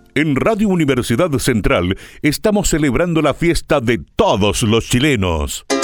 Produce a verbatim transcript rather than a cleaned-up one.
En Radio Universidad Central estamos celebrando la fiesta de todos los chilenos.